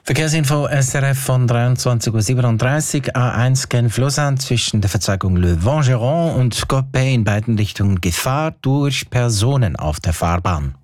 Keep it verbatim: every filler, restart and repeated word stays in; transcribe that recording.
Verkehrsinfo S R F von dreiundzwanzig Uhr siebenunddreißig, A eins Genf-Lausanne zwischen der Verzweigung Le Vangeron und Coppet in beiden Richtungen Gefahr durch Personen auf der Fahrbahn.